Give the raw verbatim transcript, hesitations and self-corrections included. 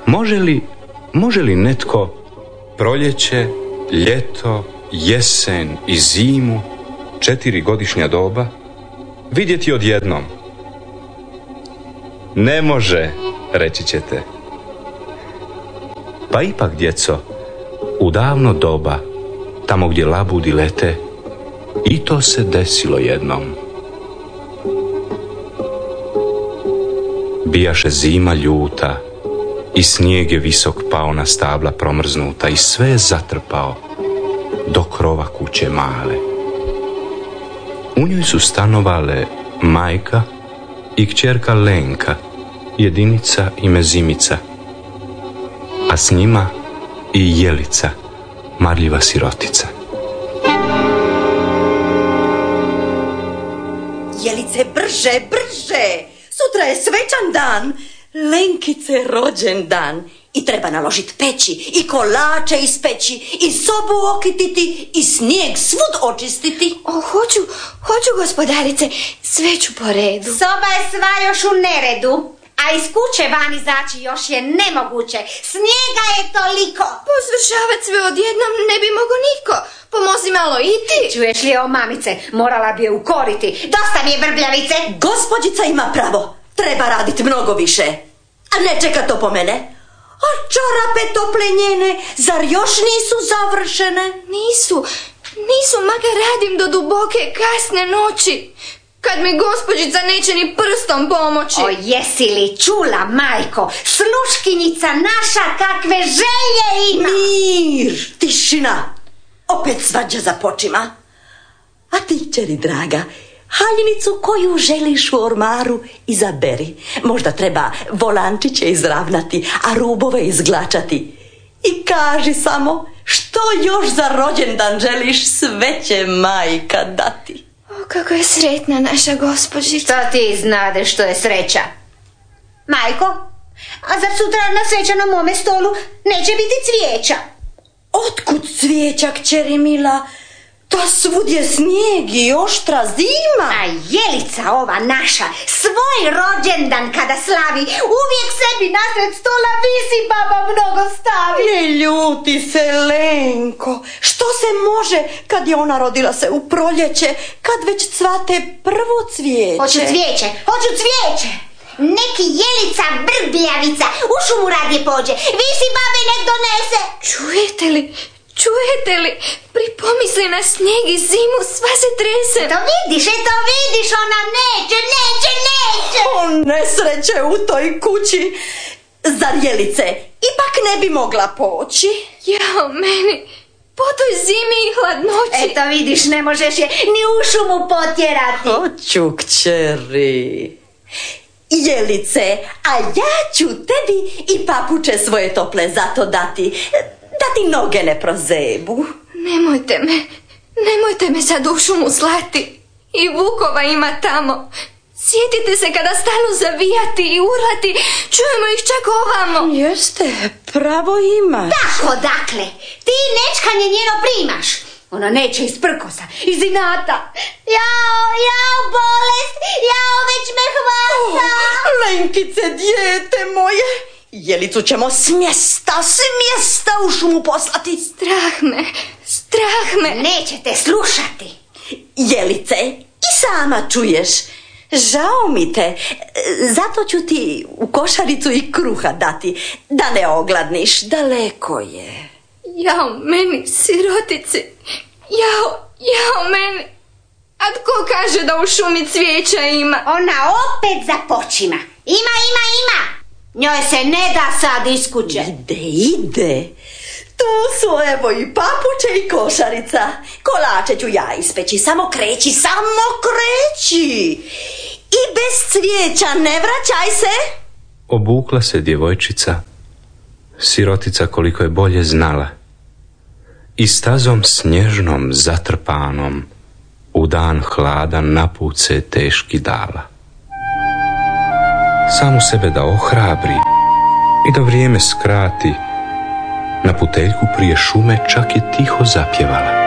Može li, može li netko proljeće, ljeto, jesen i zimu, četiri godišnja doba, vidjeti odjednom? Ne može, reći ćete. Pa ipak, djeco, u davno doba, tamo gdje labudi lete, i to se desilo jednom. Bijaše zima ljuta i snijeg je visok pao na stabla promrznuta i sve je zatrpao do krova kuće male. U njoj su stanovale majka i kćerka Lenka, jedinica ime Zimica, a s njima i Jelica, marljiva sirotica. Jelice, brže, brže! Sutra je svečan dan, Lenkice rođendan. I treba naložiti peći, i kolače ispeći, i sobu okititi, i snijeg svud očistiti. O, hoću, hoću, gospodarice, sve ću po redu. Soba je sva još u neredu, a iz kuće van izaći još je nemoguće. Snijega je toliko. Posvršavat sve odjednom ne bi mogo niko. Pomozi malo i ti. Čuješ li, o mamice, morala bi je ukoriti. Dosta mi je vrbljavice. Gospođica ima pravo, treba raditi mnogo više. A ne čeka to po mene. A čarape tople njene, zar još nisu završene? Nisu, nisu, makar radim do duboke kasne noći, kad mi gospođica neće ni prstom pomoći. O, jesi li čula, majko? Sluškinjica naša kakve želje ima. Mir, tišina, opet svađa započima. A ti, kćeri draga, haljinicu koju želiš u ormaru izaberi. Možda treba volančiće izravnati, a rubove izglačati. I kaži samo što još za rođendan želiš, sve će majka dati. O, kako je sretna naša gospođica. Šta ti znade što je sreća? Majko, a zar sutra na svečanom mome stolu neće biti cvijeća? Otkud cvijeća, kćeri mila? Da svud je snijeg i oštra zima. A Jelica ova naša svoj rođendan kada slavi uvijek sebi nasred stola visi baba mnogo stavi. Ne ljuti se, Lenko. Što se može kad je ona rodila se u proljeće, kad već cvate prvo cvijeće? Hoću cvijeće, hoću cvijeće. Neki Jelica brbljavica u šumu radije pođe. Visi babi, nek donese. Čujete li? Čujete li? Pripomisli na snijeg i zimu, sva se trese. To vidiš, eto vidiš, ona neće, neće, neće. O, nesreće u toj kući. Zar Jelice ipak ne bi mogla poći? Jao, meni, po toj zimi i hladnoći. Eto vidiš, ne možeš je ni u šumu potjerati. Hoću, kćeri. Jelice, a ja ću tebi i papuče svoje tople zato dati, da ti noge ne prozebu. Nemojte me, nemojte me sad u šumu slati. I vukova ima tamo. Sjetite se kada stanu zavijati i urlati, čujemo ih čak ovamo. Jeste, pravo imaš. Tako, dakle, ti nečkanje njeno primaš. Ona neće iz prkosa, iz inata. Jao, jao, bolest, jao, već me hvata. Oh, Lenkice, dijete moje, Jelicu ćemo s mjesta, s mjesta u šumu poslati. Strah me, strah me. Nećete slušati. Jelice, i sama čuješ, žao mi te, zato ću ti u košaricu i kruha dati, da ne ogladniš, daleko je. Jao meni, sirotici, jao, jao meni. A tko kaže da u šumi cvijeća ima? Ona opet započima. Ima, ima, ima. Njoj se ne da sad iz kuće. Ide, ide. Tu su evo i papuče i košarica. Kolače ću ja ispeći, samo kreći, samo kreći. I bez cvijeća ne vraćaj se. Obukla se djevojčica, sirotica koliko je bolje znala, i stazom snježnom zatrpanom u dan hladan na put se teški dala. Samu sebe da ohrabri i da vrijeme skrati, na puteljku prije šume čak je tiho zapjevala.